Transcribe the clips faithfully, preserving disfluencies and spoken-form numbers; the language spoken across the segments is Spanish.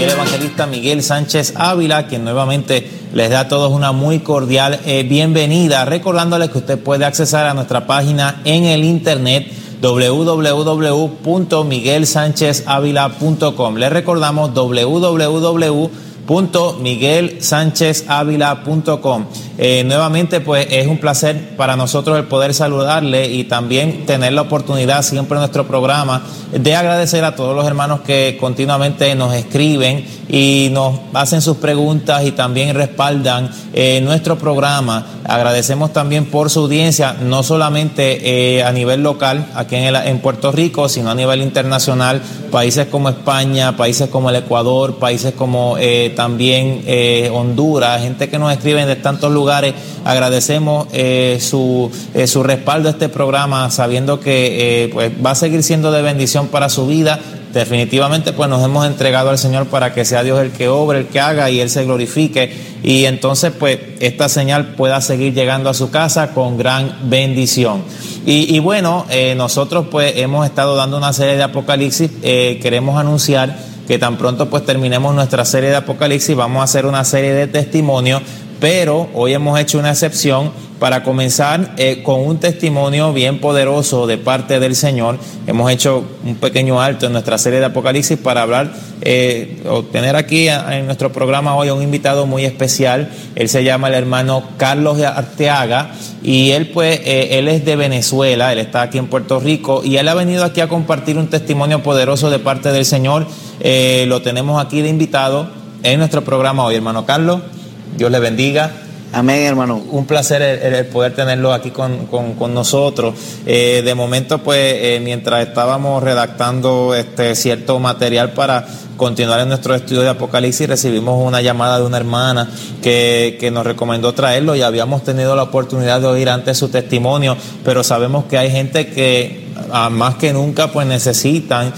el evangelista Miguel Sánchez Ávila, quien nuevamente les da a todos una muy cordial eh, bienvenida, recordándoles que usted puede accesar a nuestra página en el internet doble u doble u doble u punto miguel sánchez ávila punto com. Les recordamos doble u doble u doble u punto miguel sánchez ávila punto com. Eh, nuevamente, pues es un placer para nosotros el poder saludarle y también tener la oportunidad siempre en nuestro programa de agradecer a todos los hermanos que continuamente nos escriben y nos hacen sus preguntas y también respaldan eh, nuestro programa. Agradecemos también por su audiencia, no solamente eh, a nivel local, aquí en, el, en Puerto Rico, sino a nivel internacional, países como España, países como el Ecuador, países como eh, también eh, Honduras, gente que nos escribe de tantos lugares. Agradecemos eh, su, eh, su respaldo a este programa, sabiendo que eh, pues va a seguir siendo de bendición para su vida. Definitivamente pues nos hemos entregado al Señor para que sea Dios el que obre, el que haga y Él se glorifique, y entonces pues esta señal pueda seguir llegando a su casa con gran bendición. Y, y bueno, eh, nosotros pues hemos estado dando una serie de Apocalipsis. Eh, queremos anunciar que tan pronto pues terminemos nuestra serie de Apocalipsis, vamos a hacer una serie de testimonios, pero hoy hemos hecho una excepción para comenzar eh, con un testimonio bien poderoso de parte del Señor. Hemos hecho un pequeño alto en nuestra serie de Apocalipsis para hablar, eh, o tener aquí en nuestro programa hoy a un invitado muy especial. Él se llama el hermano Carlos Arteaga y él pues, eh, él es de Venezuela, él está aquí en Puerto Rico y él ha venido aquí a compartir un testimonio poderoso de parte del Señor. Eh, lo tenemos aquí de invitado en nuestro programa hoy. Hermano Carlos, Dios le bendiga. Amén, hermano. Un placer el, el poder tenerlo aquí con, con, con nosotros. Eh, de momento, pues, eh, mientras estábamos redactando este cierto material para continuar en nuestro estudio de Apocalipsis, recibimos una llamada de una hermana que, que nos recomendó traerlo y habíamos tenido la oportunidad de oír antes su testimonio, pero sabemos que hay gente que más que nunca pues necesitan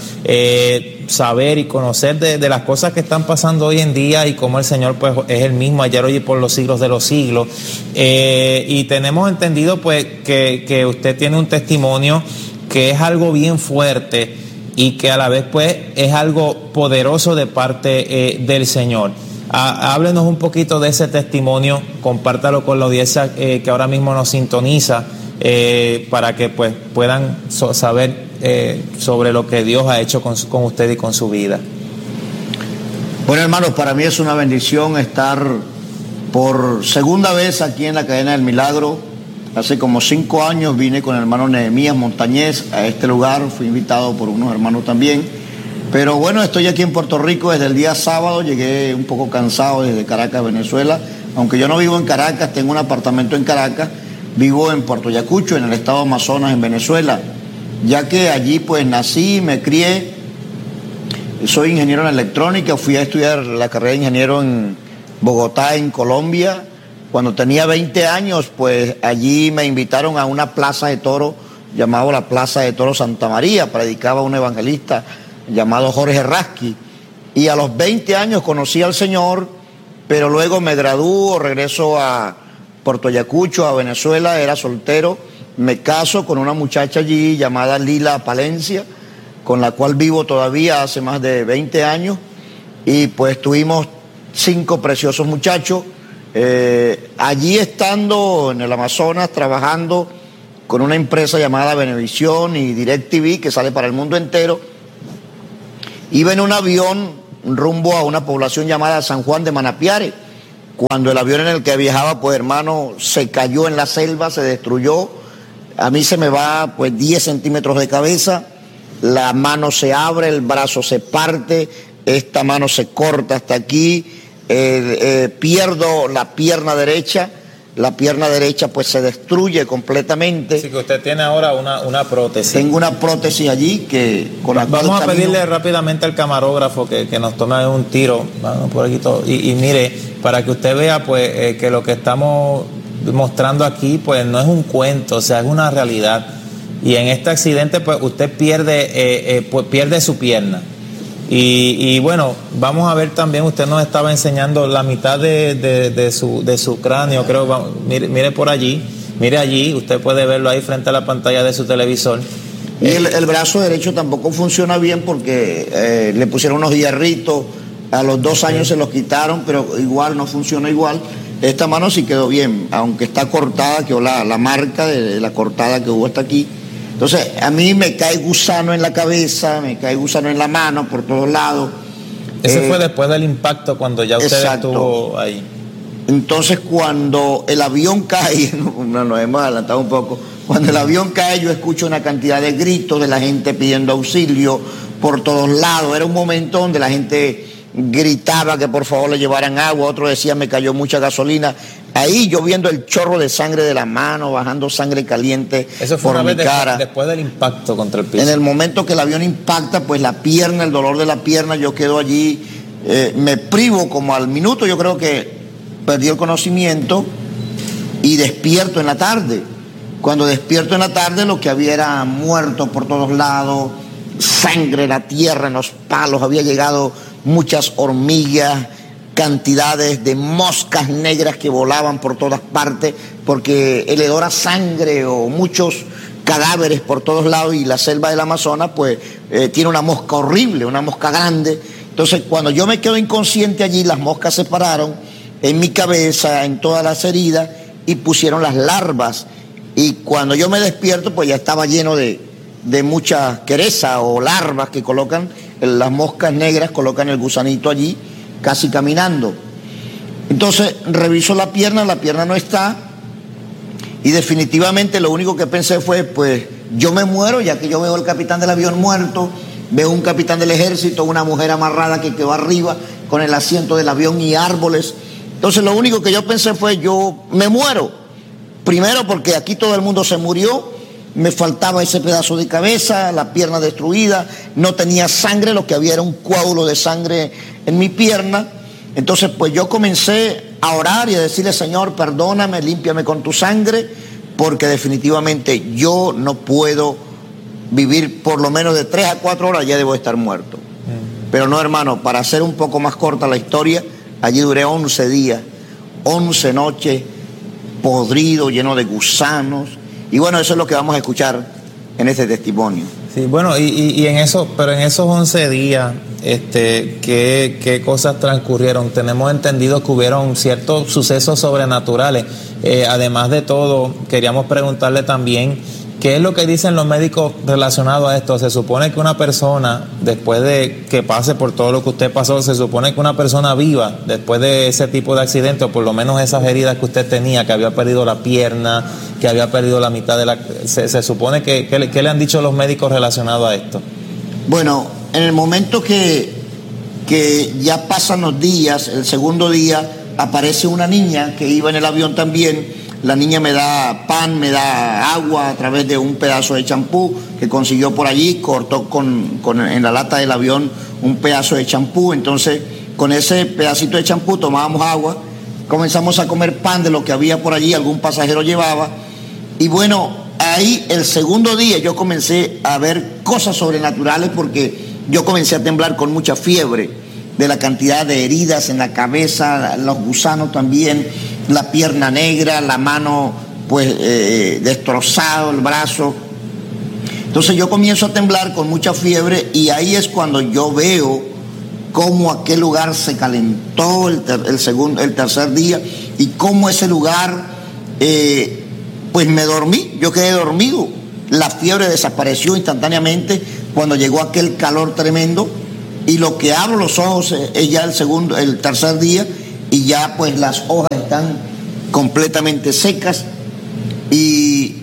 eh, saber y conocer de, de las cosas que están pasando hoy en día y cómo el Señor pues es el mismo ayer, hoy y por los siglos de los siglos. Eh, y tenemos entendido pues que, que usted tiene un testimonio que es algo bien fuerte y que a la vez pues es algo poderoso de parte eh, del Señor. Ah, háblenos un poquito de ese testimonio, compártalo con la audiencia eh, que ahora mismo nos sintoniza, eh, para que pues puedan so- saber eh, sobre lo que Dios ha hecho con, su, con usted y con su vida. Bueno, hermanos, para mí es una bendición estar por segunda vez aquí en la Cadena del Milagro. Hace como cinco años vine con el hermano Nehemías Montañez a este lugar, fui invitado por unos hermanos también. Pero bueno, estoy aquí en Puerto Rico desde el día sábado, llegué un poco cansado desde Caracas, Venezuela. Aunque yo no vivo en Caracas, tengo un apartamento en Caracas, vivo en Puerto Ayacucho, en el estado de Amazonas, en Venezuela, ya que allí pues nací, me crié. Soy ingeniero en electrónica, fui a estudiar la carrera de ingeniero en Bogotá, en Colombia. Cuando tenía veinte años, pues allí me invitaron a una plaza de toros llamada la Plaza de Toros Santa María, predicaba un evangelista llamado Jorge Rasky, y a los veinte años conocí al Señor, pero luego me gradúo, regreso a Puerto Ayacucho, a Venezuela, era soltero, me caso con una muchacha allí llamada Lila Palencia, con la cual vivo todavía hace más de veinte años, y pues tuvimos cinco preciosos muchachos. Eh, allí estando en el Amazonas, trabajando con una empresa llamada Venevisión y DirecTV, que sale para el mundo entero, iba en un avión rumbo a una población llamada San Juan de Manapiare, cuando el avión en el que viajaba, pues hermano, se cayó en la selva, se destruyó. A mí se me va pues diez centímetros de cabeza, la mano se abre, el brazo se parte, esta mano se corta hasta aquí. Eh, eh, pierdo la pierna derecha, la pierna derecha pues se destruye completamente. Así que usted tiene ahora una, una prótesis. Tengo una prótesis allí que con la Vamos cual a camino. pedirle rápidamente al camarógrafo que, que nos tome un tiro, vamos por aquí todo, y, y mire, para que usted vea pues eh, que lo que estamos mostrando aquí pues no es un cuento, o sea, es una realidad. Y en este accidente pues usted pierde, eh, eh, pues, pierde su pierna. Y, y bueno, vamos a ver también, usted nos estaba enseñando la mitad de, de, de, su, de su cráneo, creo, vamos, mire, mire por allí, mire allí, usted puede verlo ahí frente a la pantalla de su televisor. Y el, el brazo derecho tampoco funciona bien porque eh, le pusieron unos hierritos A los dos años se los quitaron, pero igual no funcionó igual. Esta mano sí quedó bien, aunque está cortada, quedó la, la marca de, de la cortada que hubo hasta aquí. Entonces, a mí me cae gusano en la cabeza, me cae gusano en la mano, por todos lados. Ese eh, fue después del impacto, cuando ya usted exacto. estuvo ahí. Entonces, cuando el avión cae, no, nos hemos adelantado un poco, cuando el avión cae yo escucho una cantidad de gritos de la gente pidiendo auxilio por todos lados. Era un momento donde la gente gritaba que por favor le llevaran agua, otro decía me cayó mucha gasolina. Ahí yo viendo el chorro de sangre de la mano, bajando sangre caliente. Eso fue por una mi vez cara. Después, después del impacto contra el piso. En el momento que el avión impacta, pues la pierna, el dolor de la pierna, yo quedo allí, eh, me privo como al minuto, yo creo que perdí el conocimiento y despierto en la tarde. Cuando despierto en la tarde lo que había era muertos por todos lados, sangre en la tierra, en los palos, había llegado muchas hormigas, cantidades de moscas negras que volaban por todas partes, porque el hedor a sangre o muchos cadáveres por todos lados, y la selva del Amazonas pues eh, tiene una mosca horrible, una mosca grande. Entonces cuando yo me quedo inconsciente allí, las moscas se pararon en mi cabeza, en todas las heridas, y pusieron las larvas, y cuando yo me despierto pues ya estaba lleno de, de mucha quereza o larvas que colocan, las moscas negras colocan el gusanito allí, casi caminando. Entonces reviso la pierna, la pierna no está, y definitivamente lo único que pensé fue, pues yo me muero, ya que yo veo al capitán del avión muerto, veo un capitán del ejército, una mujer amarrada que quedó arriba con el asiento del avión y árboles. Entonces lo único que yo pensé fue, yo me muero. Primero porque aquí todo el mundo se murió, me faltaba ese pedazo de cabeza, la pierna destruida, no tenía sangre, lo que había era un coágulo de sangre en mi pierna. Entonces pues yo comencé a orar y a decirle, Señor, perdóname, límpiame con tu sangre, porque definitivamente yo no puedo vivir por lo menos de tres a cuatro horas, ya debo estar muerto. Mm. Pero no, hermano, para hacer un poco más corta la historia, allí duré once días, once noches, podrido, lleno de gusanos. Y bueno, eso es lo que vamos a escuchar en este testimonio. Sí, bueno, y, y, y en eso, pero en esos once días, este, ¿qué, qué cosas transcurrieron? Tenemos entendido que hubieron ciertos sucesos sobrenaturales. Eh, además de todo, queríamos preguntarle también, ¿qué es lo que dicen los médicos relacionados a esto? Se supone que una persona, después de que pase por todo lo que usted pasó, se supone que una persona viva, después de ese tipo de accidente, o por lo menos esas heridas que usted tenía, que había perdido la pierna, que había perdido la mitad de la... Se, se supone que... ¿qué le, qué le han dicho los médicos relacionados a esto? Bueno, en el momento que, que ya pasan los días, el segundo día, aparece una niña que iba en el avión también. La niña me da pan, me da agua a través de un pedazo de champú que consiguió por allí, cortó con, con, en la lata del avión un pedazo de champú. Entonces, con ese pedacito de champú tomábamos agua, comenzamos a comer pan de lo que había por allí, algún pasajero llevaba. Y bueno, ahí el segundo día yo comencé a ver cosas sobrenaturales, porque yo comencé a temblar con mucha fiebre de la cantidad de heridas en la cabeza, los gusanos también, la pierna negra, la mano pues eh, destrozado, el brazo. Entonces yo comienzo a temblar con mucha fiebre, y ahí es cuando yo veo cómo aquel lugar se calentó el, ter, el, segundo, el tercer día, y cómo ese lugar, eh, pues me dormí, yo quedé dormido. La fiebre desapareció instantáneamente cuando llegó aquel calor tremendo, y lo que abro los ojos es ya el segundo, el tercer día, y ya pues las hojas están completamente secas, y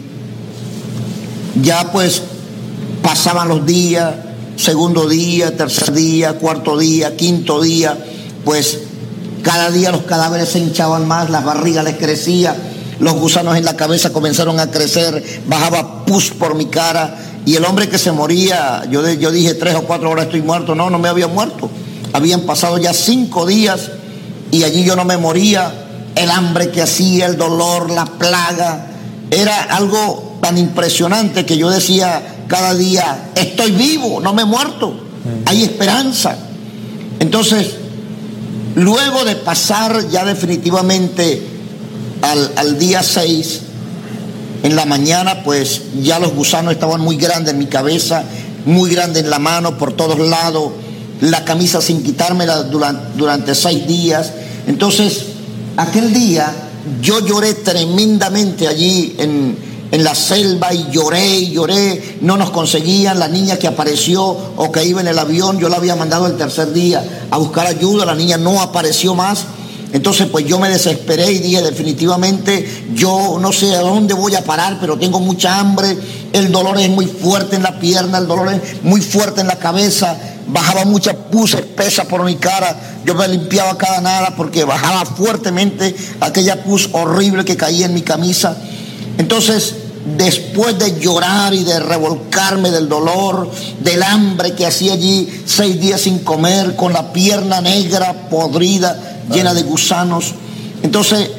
ya pues pasaban los días, segundo día, tercer día, cuarto día, quinto día, pues cada día los cadáveres se hinchaban más, las barrigas les crecía, los gusanos en la cabeza comenzaron a crecer, bajaba pus por mi cara, y el hombre que se moría, yo, yo dije tres o cuatro horas estoy muerto. No, no me había muerto, habían pasado ya cinco días y allí yo no me moría. El hambre que hacía, el dolor, la plaga, era algo tan impresionante que yo decía cada día, estoy vivo, no me he muerto, hay esperanza. Entonces, luego de pasar ya definitivamente al, al día seis, en la mañana, pues ya los gusanos estaban muy grandes en mi cabeza, muy grandes en la mano, por todos lados. la camisa sin quitármela durante, durante seis días. Entonces, aquel día yo lloré tremendamente allí en, en la selva, y lloré y lloré. No nos conseguían. La niña que apareció o que iba en el avión, yo la había mandado el tercer día a buscar ayuda, la niña no apareció más. Entonces pues yo me desesperé y dije, definitivamente yo no sé a dónde voy a parar, pero tengo mucha hambre, el dolor es muy fuerte en la pierna, el dolor es muy fuerte en la cabeza, bajaba mucha pus espesa por mi cara, yo me limpiaba cada nada porque bajaba fuertemente aquella pus horrible que caía en mi camisa. Entonces, después de llorar y de revolcarme del dolor, del hambre que hacía allí seis días sin comer, con la pierna negra, podrida, llena de gusanos, entonces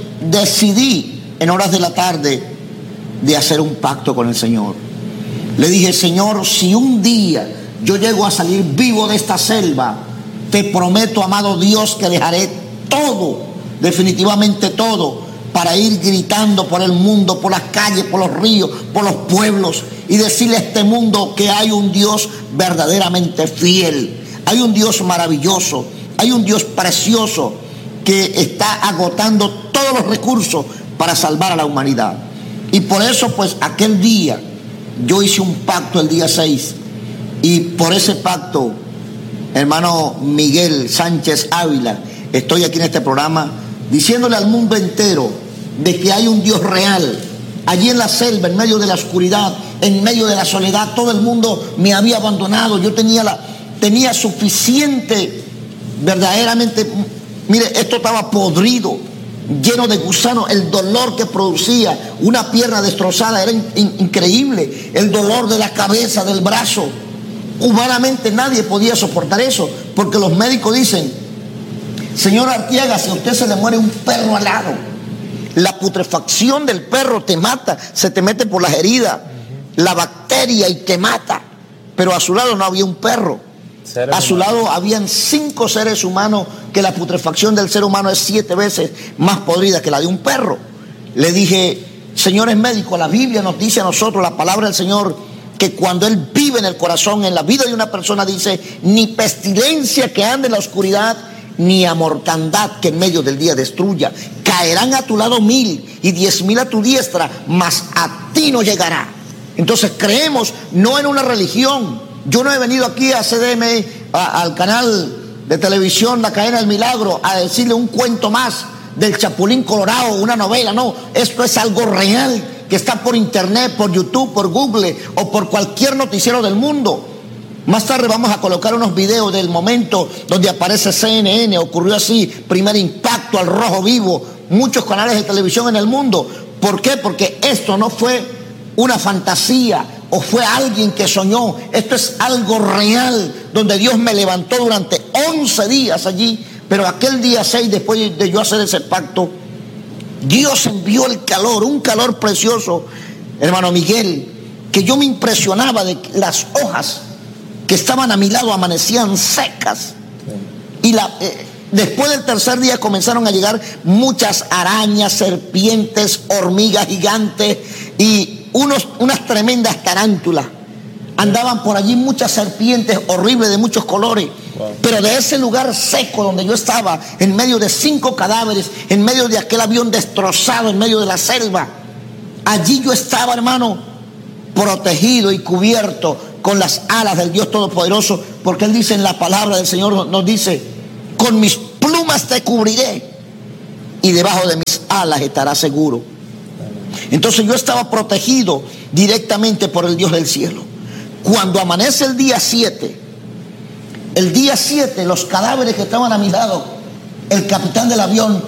decidí en horas de la tarde de hacer un pacto con el Señor. Le dije, Señor, si un día yo llego a salir vivo de esta selva, te prometo, amado Dios, que dejaré todo, definitivamente todo, para ir gritando por el mundo, por las calles, por los ríos, por los pueblos, y decirle a este mundo que hay un Dios verdaderamente fiel, hay un Dios maravilloso, hay un Dios precioso que está agotando todos los recursos para salvar a la humanidad. Y por eso pues aquel día yo hice un pacto el día seis, y por ese pacto, hermano Miguel Sánchez Ávila, estoy aquí en este programa diciéndole al mundo entero de que hay un Dios real. Allí en la selva, en medio de la oscuridad, en medio de la soledad, todo el mundo me había abandonado. Yo tenía, la, tenía suficiente, verdaderamente, mire, esto estaba podrido, lleno de gusanos. El dolor que producía una pierna destrozada era in, in, increíble. El dolor de la cabeza, del brazo. Humanamente nadie podía soportar eso, porque los médicos dicen, señor Arteaga, si a usted se le muere un perro al lado, la putrefacción del perro te mata, se te mete por las heridas, la bacteria, y te mata. Pero a su lado no había un perro. A su lado habían cinco seres humanos, que la putrefacción del ser humano es siete veces más podrida que la de un perro. Le dije, señores médicos, la Biblia nos dice a nosotros, la palabra del Señor, que cuando Él vive en el corazón, en la vida de una persona, dice, ni pestilencia que ande en la oscuridad, ni a mortandad que en medio del día destruya. Caerán a tu lado mil y diez mil a tu diestra, mas a ti no llegará. Entonces creemos no en una religión. Yo no he venido aquí a C D M, a, al canal de televisión La Cadena del Milagro, a decirle un cuento más del Chapulín Colorado, una novela. No, esto es algo real que está por internet, por YouTube, por Google o por cualquier noticiero del mundo. Más tarde vamos a colocar unos videos del momento donde aparece C N N, ocurrió así, Primer Impacto, Al Rojo Vivo, muchos canales de televisión en el mundo. ¿Por qué? Porque esto no fue una fantasía o fue alguien que soñó. Esto es algo real, donde Dios me levantó durante once días allí, pero aquel día seis, después de yo hacer ese pacto, Dios envió el calor, un calor precioso, hermano Miguel, que yo me impresionaba de que las hojas que estaban a mi lado amanecían secas. Y la, eh, después del tercer día comenzaron a llegar muchas arañas, serpientes, hormigas gigantes y unos, unas tremendas tarántulas. Andaban por allí muchas serpientes horribles de muchos colores. Wow. Pero de ese lugar seco donde yo estaba, en medio de cinco cadáveres, en medio de aquel avión destrozado, en medio de la selva, allí yo estaba, hermano, protegido y cubierto con las alas del Dios Todopoderoso, porque Él dice en la palabra del Señor, nos dice, con mis plumas te cubriré y debajo de mis alas estarás seguro. Entonces yo estaba protegido directamente por el Dios del cielo. Cuando amanece el día siete, el día siete, los cadáveres que estaban a mi lado, el capitán del avión,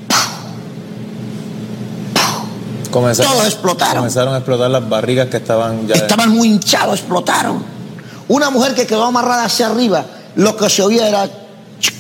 Comenzaron, todos explotaron. Comenzaron a explotar las barrigas que estaban ya... Estaban muy hinchados, explotaron. Una mujer que quedó amarrada hacia arriba, lo que se oía era... Ch,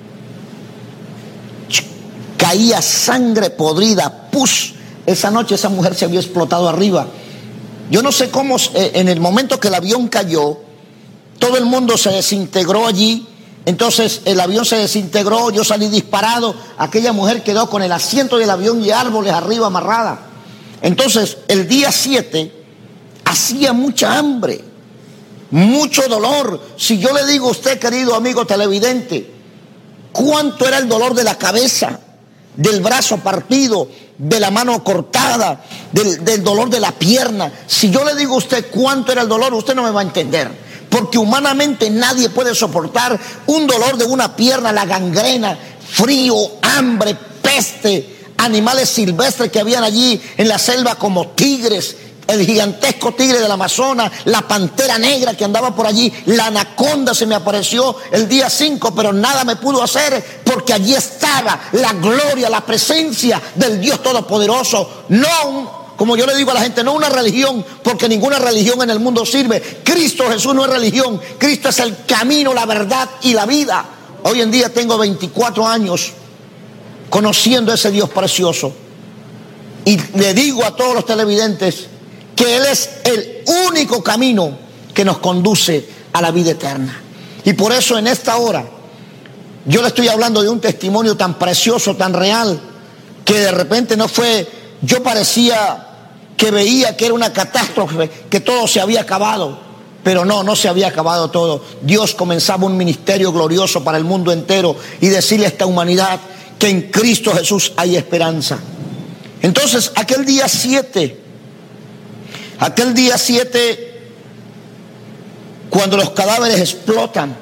ch, caía sangre podrida, pus. Esa noche esa mujer se había explotado arriba. Yo no sé cómo, eh, en el momento que el avión cayó, todo el mundo se desintegró allí. Entonces el avión se desintegró, yo salí disparado. Aquella mujer quedó con el asiento del avión y árboles arriba amarrada. Entonces, el día siete hacía mucha hambre. mucho dolor. Si yo le digo a usted, querido amigo televidente, cuánto era el dolor de la cabeza, del brazo partido, de la mano cortada, del, del dolor de la pierna. Si yo le digo a usted cuánto era el dolor, usted no me va a entender. Porque humanamente nadie puede soportar un dolor de una pierna, la gangrena, frío, hambre, peste, animales silvestres que habían allí en la selva como tigres, el gigantesco tigre del Amazonas, la pantera negra que andaba por allí, la anaconda se me apareció el día cinco, pero nada me pudo hacer porque allí estaba la gloria, la presencia del Dios Todopoderoso. No, como yo le digo a la gente, no una religión, porque ninguna religión en el mundo sirve. Cristo Jesús no es religión, Cristo es el camino, la verdad y la vida. Hoy en día tengo veinticuatro años conociendo a ese Dios precioso y le digo a todos los televidentes que Él es el único camino que nos conduce a la vida eterna. Y por eso en esta hora yo le estoy hablando de un testimonio tan precioso, tan real, que de repente no fue, yo parecía que veía que era una catástrofe, que todo se había acabado, pero no, no se había acabado todo. Dios comenzaba un ministerio glorioso para el mundo entero y decirle a esta humanidad que en Cristo Jesús hay esperanza. Entonces, aquel día siete, aquel día siete, cuando los cadáveres explotan,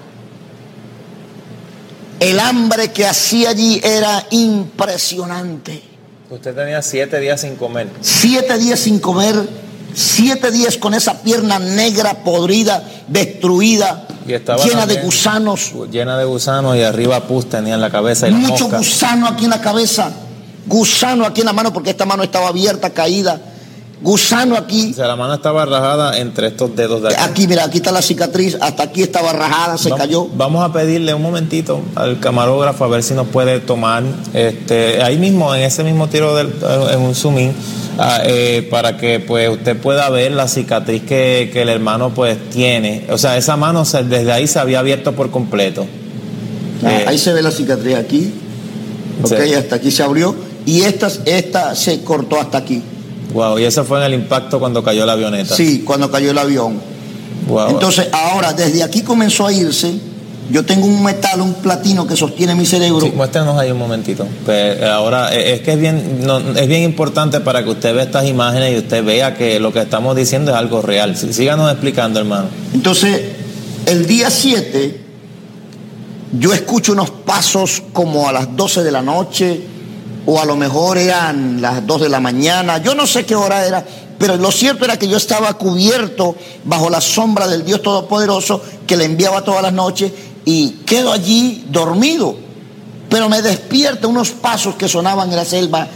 el hambre que hacía allí era impresionante. Usted tenía siete días sin comer. Siete días sin comer, siete días con esa pierna negra, podrida, destruida, y estaba llena de gusanos. Llena de gusanos y arriba pus tenía en la cabeza y la mucho mosca. Gusano aquí en la cabeza, gusano aquí en la mano porque esta mano estaba abierta, caída. Gusano aquí. O sea, la mano estaba rajada entre estos dedos de aquí. Aquí, mira, aquí está la cicatriz, hasta aquí estaba rajada, se vamos, cayó. Vamos a pedirle un momentito al camarógrafo a ver si nos puede tomar, este, ahí mismo, en ese mismo tiro, del, en un zoom in, uh, eh, para que pues usted pueda ver la cicatriz que, que el hermano pues tiene. O sea, esa mano se, desde ahí se había abierto por completo. Ah, eh, ahí se ve la cicatriz aquí. Ok, sí. Hasta aquí se abrió. Y esta, esta se cortó hasta aquí. Wow, y eso fue en el impacto cuando cayó la avioneta. Sí, cuando cayó el avión. Wow. Entonces, ahora, desde aquí comenzó a irse. Yo tengo un metal, un platino que sostiene mi cerebro. Sí, muéstrenos ahí un momentito. Pues ahora, es que es bien, no, es bien importante para que usted vea estas imágenes y usted vea que lo que estamos diciendo es algo real. Síganos explicando, hermano. Entonces, el día siete, yo escucho unos pasos como a las doce de la noche, o a lo mejor eran las dos de la mañana, yo no sé qué hora era, pero lo cierto era que yo estaba cubierto bajo la sombra del Dios Todopoderoso que le enviaba todas las noches y quedo allí dormido, pero me despierta unos pasos que sonaban en la selva.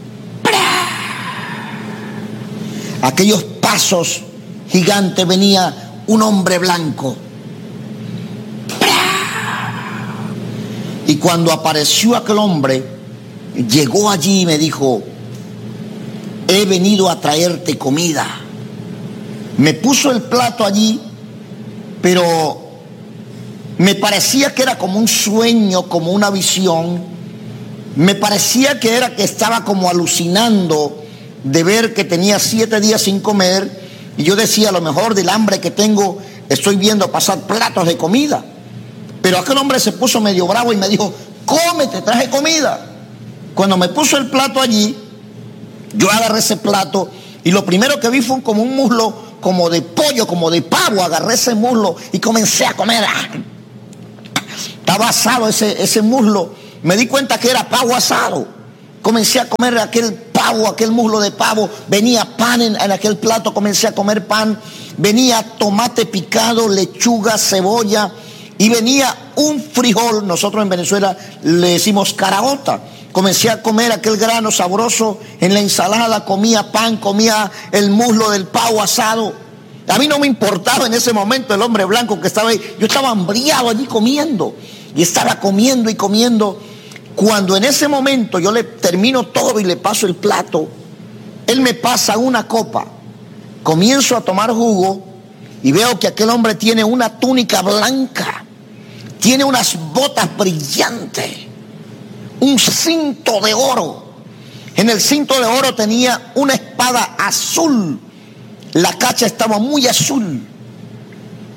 Aquellos pasos gigantes, venía un hombre blanco. Y cuando apareció aquel hombre, llegó allí y me dijo: he venido a traerte comida. Me puso el plato allí, pero me parecía que era como un sueño, como una visión. Me parecía que era que estaba como alucinando de ver que tenía siete días sin comer. Y yo decía, a lo mejor del hambre que tengo, estoy viendo pasar platos de comida. Pero aquel hombre se puso medio bravo y me dijo: come, te traje comida. Cuando me puso el plato allí, yo agarré ese plato y lo primero que vi fue como un muslo, como de pollo, como de pavo. Agarré ese muslo y comencé a comer. Estaba asado ese, ese muslo. Me di cuenta que era pavo asado. Comencé a comer aquel pavo, aquel muslo de pavo. Venía pan en, en aquel plato, comencé a comer pan. Venía tomate picado, lechuga, cebolla. Y venía un frijol, nosotros en Venezuela le decimos caraota. Comencé a comer aquel grano sabroso en la ensalada, comía pan, comía el muslo del pavo asado. A mí no me importaba en ese momento el hombre blanco que estaba ahí. Yo estaba hambriado allí comiendo. Y estaba comiendo y comiendo. Cuando en ese momento yo le termino todo y le paso el plato, él me pasa una copa. Comienzo a tomar jugo y veo que aquel hombre tiene una túnica blanca, tiene unas botas brillantes, un cinto de oro. En el cinto de oro tenía una espada azul. La cacha estaba muy azul.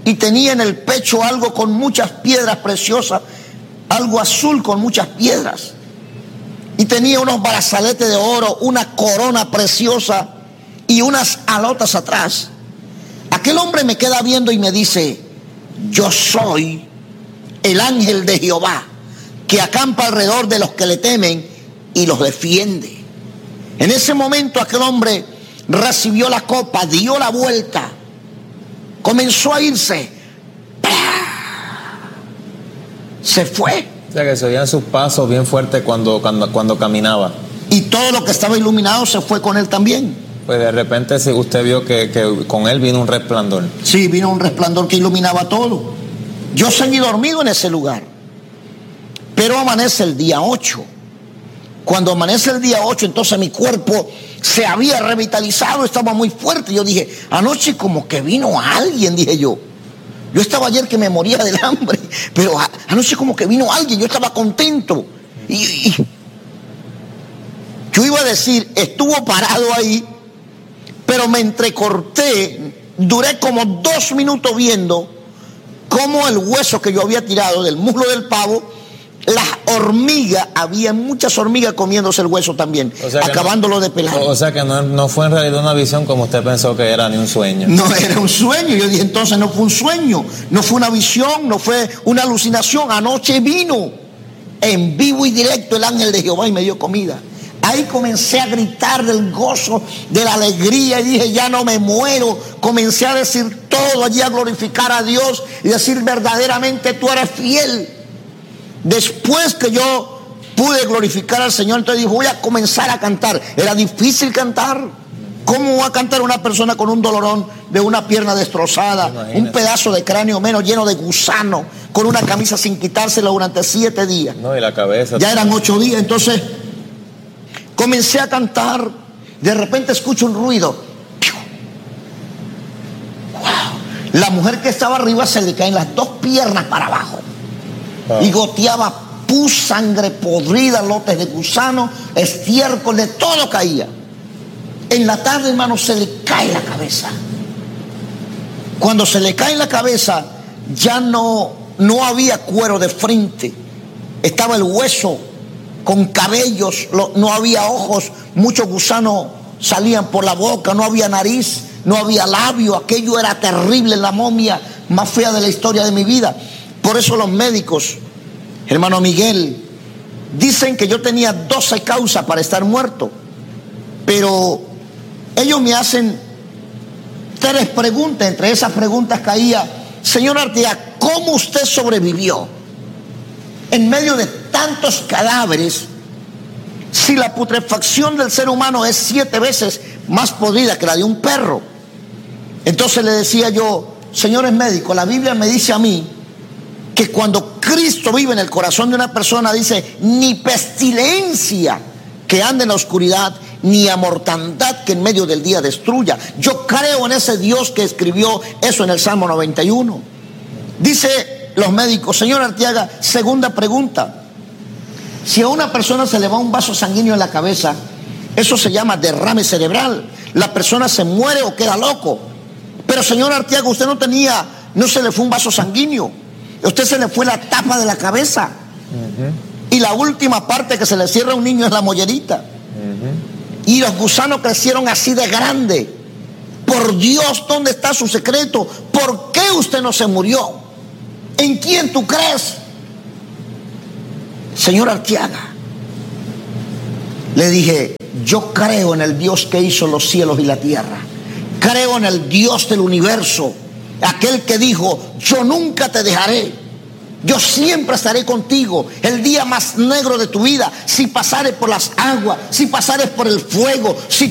y tenía en el pecho algo con muchas piedras preciosas, algo azul con muchas piedras. Y tenía unos brazaletes de oro, una corona preciosa y unas alotas atrás. Aquel hombre me queda viendo y me dice: yo soy el ángel de Jehová, que acampa alrededor de los que le temen y los defiende. En ese momento aquel hombre recibió la copa, dio la vuelta, comenzó a irse, se fue. O sea que se oían sus pasos bien fuertes cuando, cuando, cuando caminaba. Y todo lo que estaba iluminado se fue con él también. Pues de repente usted vio que, que con él vino un resplandor. Sí, vino un resplandor que iluminaba todo. Yo seguí dormido en ese lugar. Pero amanece el día ocho. Cuando amanece el día ocho, entonces mi cuerpo se había revitalizado, estaba muy fuerte. Yo dije, anoche como que vino alguien, dije yo. Yo estaba ayer que me moría del hambre, pero anoche como que vino alguien, yo estaba contento. Y, y yo iba a decir, estuvo parado ahí, pero me entrecorté, duré como dos minutos viendo cómo el hueso que yo había tirado del muslo del pavo, las hormigas, había muchas hormigas comiéndose el hueso también, o sea acabándolo no, de pelar. O sea que no, no fue en realidad una visión como usted pensó que era, ni un sueño. No era un sueño. Yo dije, entonces no fue un sueño, no fue una visión, no fue una alucinación. Anoche vino en vivo y directo el ángel de Jehová y me dio comida. Ahí comencé a gritar del gozo, de la alegría, y dije, ya no me muero. Comencé a decir todo allí, a glorificar a Dios y decir, verdaderamente tú eres fiel. Después que yo pude glorificar al Señor, entonces dije, voy a comenzar a cantar. Era difícil cantar. ¿Cómo va a cantar una persona con un dolorón de una pierna destrozada, un pedazo de cráneo menos lleno de gusano, con una camisa sin quitársela durante siete días? No, y la cabeza. Ya eran ocho días. Entonces comencé a cantar. De repente escucho un ruido. ¡Wow! La mujer que estaba arriba se le caen las dos piernas para abajo. Ah. Y goteaba pus, sangre podrida, lotes de gusano, estiércol, de todo caía. En la tarde, hermano, se le cae la cabeza. Cuando se le cae la cabeza, ya no, no había cuero de frente. Estaba el hueso con cabellos, lo, no había ojos, muchos gusanos salían por la boca, no había nariz, no había labio. Aquello era terrible, la momia más fea de la historia de mi vida. Por eso los médicos, hermano Miguel, dicen que yo tenía doce causas para estar muerto. Pero ellos me hacen tres preguntas. Entre esas preguntas caía, señor Arteaga, ¿cómo usted sobrevivió en medio de tantos cadáveres si la putrefacción del ser humano es siete veces más podrida que la de un perro? Entonces le decía yo, señores médicos, la Biblia me dice a mí que cuando Cristo vive en el corazón de una persona, dice, ni pestilencia que ande en la oscuridad, ni a mortandad que en medio del día destruya. Yo creo en ese Dios que escribió eso en el Salmo noventa y uno. Dice los médicos, señor Arteaga, segunda pregunta, si a una persona se le va un vaso sanguíneo en la cabeza, eso se llama derrame cerebral. La persona se muere o queda loco. Pero señor Arteaga, usted no tenía, no se le fue un vaso sanguíneo, a usted se le fue la tapa de la cabeza. Uh-huh. Y la última parte que se le cierra a un niño es la mollerita. Uh-huh. Y los gusanos crecieron así de grande. Por Dios, ¿dónde está su secreto? ¿Por qué usted no se murió? ¿En quién tú crees? Señor Arteaga, le dije, yo creo en el Dios que hizo los cielos y la tierra. Creo en el Dios del universo, aquel que dijo, yo nunca te dejaré, yo siempre estaré contigo, el día más negro de tu vida, si pasares por las aguas, si pasares por el fuego, si